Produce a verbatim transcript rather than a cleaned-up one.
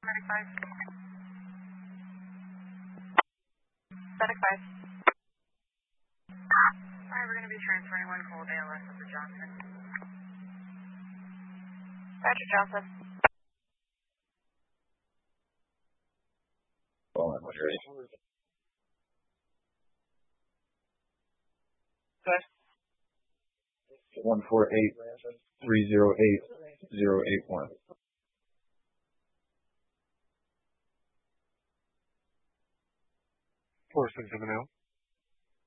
Medic five. Medic five. Alright, we're going to be transferring one cold A L S up to Johnson. Roger, Johnson. Hold on, what's ready? Good. One four eight three zero eight zero eight one. Four six seven zero.